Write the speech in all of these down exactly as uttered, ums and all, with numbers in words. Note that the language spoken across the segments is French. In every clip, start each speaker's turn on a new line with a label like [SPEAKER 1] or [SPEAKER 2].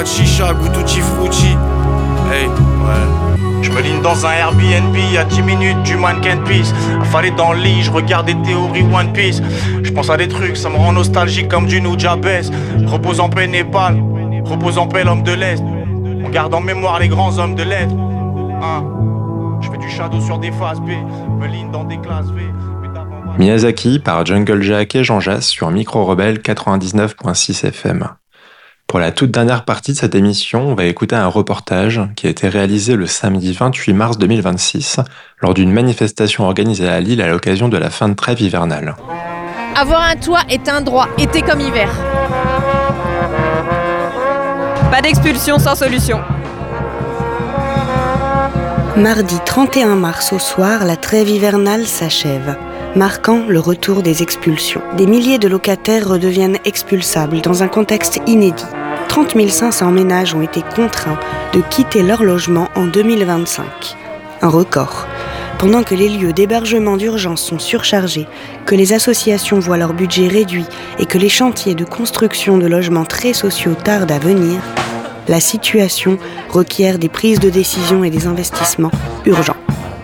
[SPEAKER 1] pas de chicha, goût tutti frutti. Hey, ouais.
[SPEAKER 2] Je me ligne dans un Airbnb à dix minutes du mannequin Peace. Affalé dans le lit, je regarde des théories One Piece. Je pense à des trucs, ça me rend nostalgique comme du Nujabes. Repose en paix Népal, repose en paix l'homme de l'Est. On garde en mémoire les grands hommes de l'être. Hein. Je fais du shadow sur des phases B, me ligne dans des classes V.
[SPEAKER 3] Miyazaki par Jungle Jack et Jean Jass sur Micro Rebelle quatre-vingt-dix-neuf virgule six F M. Pour la toute dernière partie de cette émission, on va écouter un reportage qui a été réalisé le samedi vingt-huit mars deux mille vingt-six lors d'une manifestation organisée à Lille à l'occasion de la fin de trêve hivernale.
[SPEAKER 4] Avoir un toit est un droit, été comme hiver. Pas d'expulsion sans solution.
[SPEAKER 5] Mardi trente et un mars au soir, la trêve hivernale s'achève, marquant le retour des expulsions. Des milliers de locataires redeviennent expulsables dans un contexte inédit. trente mille cinq cents ménages ont été contraints de quitter leur logement en deux mille vingt-cinq. Un record. Pendant que les lieux d'hébergement d'urgence sont surchargés, que les associations voient leur budget réduit et que les chantiers de construction de logements très sociaux tardent à venir, la situation requiert des prises de décision et des investissements urgents.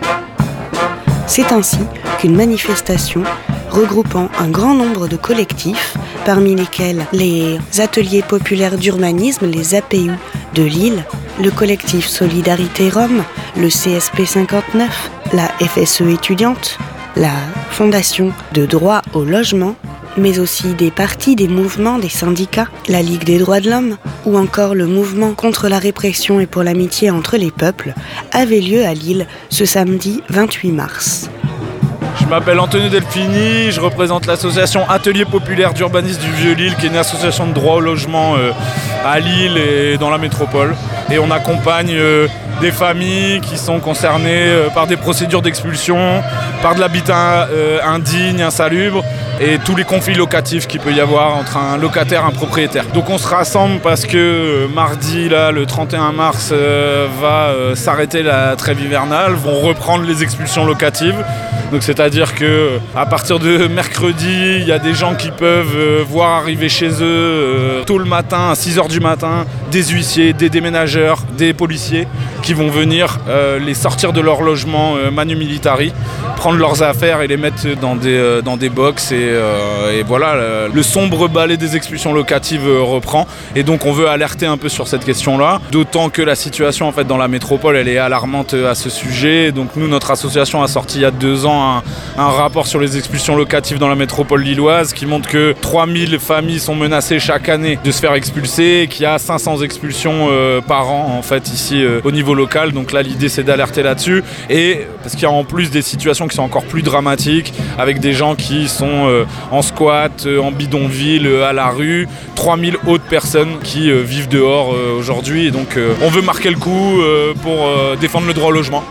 [SPEAKER 5] C'est ainsi qu'une manifestation regroupant un grand nombre de collectifs, parmi lesquels les ateliers populaires d'urbanisme, les A P U de Lille, le collectif Solidarité Rome, le C S P cinquante-neuf, la F S E étudiante, la Fondation de droit au logement, mais aussi des partis, des mouvements, des syndicats, la Ligue des droits de l'homme, ou encore le mouvement contre la répression et pour l'amitié entre les peuples, avait lieu à Lille ce samedi vingt-huit mars.
[SPEAKER 6] Je m'appelle Anthony Delfini, je représente l'association Atelier Populaire d'Urbanisme du Vieux-Lille, qui est une association de droit au logement euh, à Lille et dans la métropole. Et on accompagne euh, des familles qui sont concernées euh, par des procédures d'expulsion, par de l'habitat euh, indigne, insalubre, et tous les conflits locatifs qu'il peut y avoir entre un locataire et un propriétaire. Donc on se rassemble parce que euh, mardi, là, le trente et un mars, euh, va euh, s'arrêter la trêve hivernale, vont reprendre les expulsions locatives. Donc c'est-à-dire que à partir de mercredi, il y a des gens qui peuvent euh, voir arriver chez eux euh, tôt le matin, à six heures du matin, des huissiers, des déménageurs, des policiers qui vont venir euh, les sortir de leur logement euh, manu militari, prendre leurs affaires et les mettre dans des, euh, dans des box. Et, euh, et voilà, le, le sombre balai des expulsions locatives euh, reprend. Et donc on veut alerter un peu sur cette question-là, d'autant que la situation en fait, dans la métropole, elle est alarmante à ce sujet. Donc nous, notre association a sorti il y a deux ans Un, un rapport sur les expulsions locatives dans la métropole lilloise qui montre que trois mille familles sont menacées chaque année de se faire expulser et qu'il y a cinq cents expulsions euh, par an en fait ici euh, au niveau local. Donc là l'idée c'est d'alerter là-dessus, et parce qu'il y a en plus des situations qui sont encore plus dramatiques avec des gens qui sont euh, en squat, euh, en bidonville, euh, à la rue, trois mille autres personnes qui euh, vivent dehors euh, aujourd'hui, et donc euh, on veut marquer le coup euh, pour euh, défendre le droit au logement.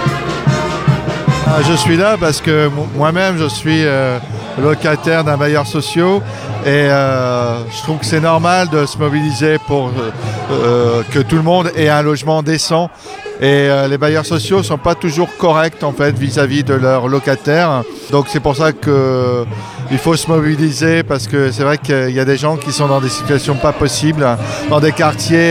[SPEAKER 7] Je suis là parce que moi-même je suis euh, locataire d'un bailleur social et euh, je trouve que c'est normal de se mobiliser pour euh, que tout le monde ait un logement décent. Et euh, les bailleurs sociaux ne sont pas toujours corrects en fait vis-à-vis de leurs locataires. Donc c'est pour ça qu'il faut se mobiliser, parce que c'est vrai qu'il y a des gens qui sont dans des situations pas possibles, dans des quartiers